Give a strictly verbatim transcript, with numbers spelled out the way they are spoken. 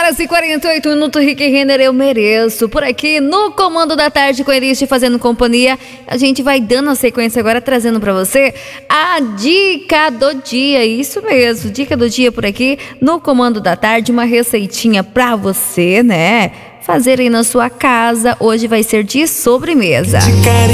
horas e quarenta e oito minutos, Rick Renner, eu mereço. Por aqui, no Comando da Tarde, com eles te fazendo companhia. A gente vai dando a sequência agora, trazendo pra você a dica do dia. Isso mesmo, dica do dia por aqui, no Comando da Tarde. Uma receitinha pra você, né? Fazer aí na sua casa. Hoje vai ser de sobremesa.